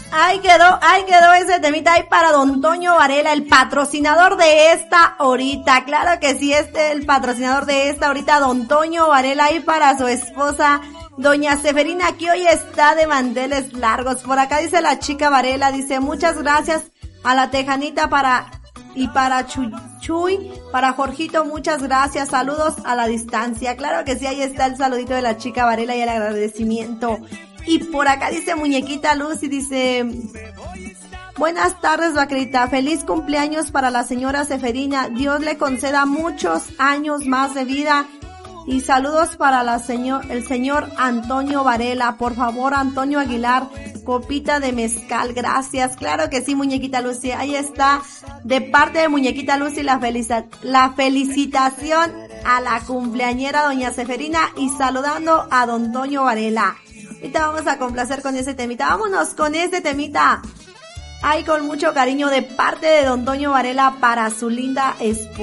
Ahí quedó ese temita ahí para don Toño Varela, el patrocinador de esta horita. Claro que sí, el patrocinador de esta horita, don Toño Varela, ahí para su esposa, doña Seferina, que hoy está de manteles largos. Por acá dice la chica Varela, dice, muchas gracias a la Tejanita para Chuy, para Jorgito, muchas gracias, saludos a la distancia. Claro que sí, ahí está el saludito de la chica Varela y el agradecimiento. Y por acá dice Muñequita Luz y dice, buenas tardes, Vaquerita, feliz cumpleaños para la señora Seferina, Dios le conceda muchos años más de vida. Y saludos para el señor Antonio Varela. Por favor, Antonio Aguilar, copita de mezcal, gracias. Claro que sí, Muñequita Lucy, ahí está, de parte de Muñequita Lucy, la felicitación a la cumpleañera doña Seferina y saludando a don Toño Varela. Y te vamos a complacer con ese temita. Vámonos con ese temita. Ay, con mucho cariño de parte de don Toño Varela para su linda esposa.